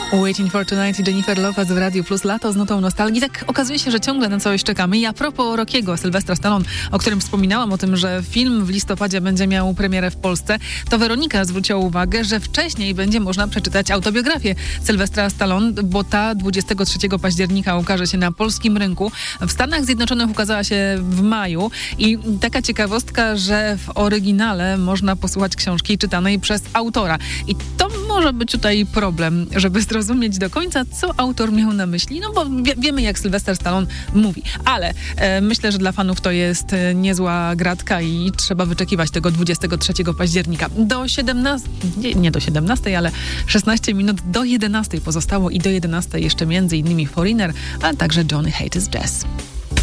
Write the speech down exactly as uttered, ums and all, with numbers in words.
Waiting for Tonight i Jennifer Lopez w Radiu Plus, lato z nutą nostalgii. Tak okazuje się, że ciągle na coś czekamy. I a propos Rockiego, Sylwestra Stallone, o którym wspominałam, o tym, że film w listopadzie będzie miał premierę w Polsce, to Weronika zwróciła uwagę, że wcześniej będzie można przeczytać autobiografię Sylwestra Stallone, bo ta dwudziestego trzeciego października ukaże się na polskim rynku. W Stanach Zjednoczonych ukazała się w maju i taka ciekawostka, że w oryginale można posłuchać książki czytanej przez autora. I to może być tutaj problem, żeby zrozumieć do końca, co autor miał na myśli, no bo wie, wiemy, jak Sylwester Stallone mówi, ale e, myślę, że dla fanów to jest e, niezła gratka i trzeba wyczekiwać tego dwudziestego trzeciego października. Do siedemnastej, nie, nie do siedemnastej, ale szesnaście minut do jedenastej pozostało i do jedenastej jeszcze między innymi Foreigner, ale także Johnny Hates Jazz.